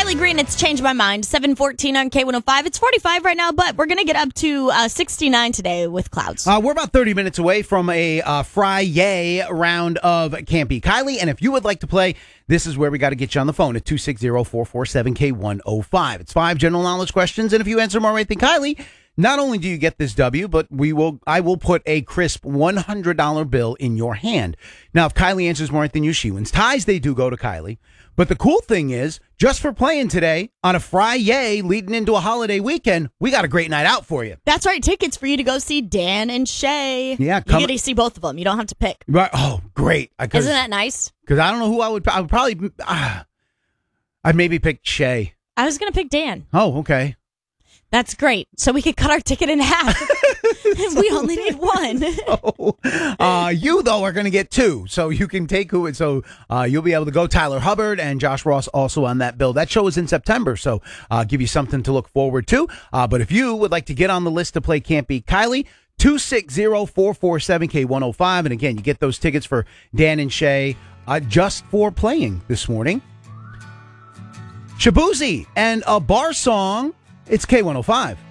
Riley Green, it's changed my mind. 7:14 on K105. It's 45 right now, but we're going to get up to 69 today with clouds. We're about 30 minutes away from a Friday round of Can't Beat Kylie. And if you would like to play, this is where we got to get you on the phone at 260-447-K105. It's 5 general knowledge questions. And if you answer more right than Kylie, not only do you get this W, but I will put a crisp $100 bill in your hand. Now, if Kylie answers more right than you, she wins. Ties, they do go to Kylie. But the cool thing is, just for playing today on a Friday leading into a holiday weekend, we got a great night out for you. That's right. Tickets for you to go see Dan and Shay. Yeah, you get to see both of them. You don't have to pick. Right. Oh, great. Isn't that nice? Because I don't know who I would probably, I'd maybe pick Shay. I was going to pick Dan. Oh, okay. That's great. So we could cut our ticket in half. We only need one. You, though, are going to get 2. So you can take who. So you'll be able to go. Tyler Hubbard and Josh Ross also on that bill. That show is in September. So give you something to look forward to. But if you would like to get on the list to play Can't Beat Kylie, 260-447-K105. And again, you get those tickets for Dan and Shay just for playing this morning. Shabuzi and a bar song. It's K105.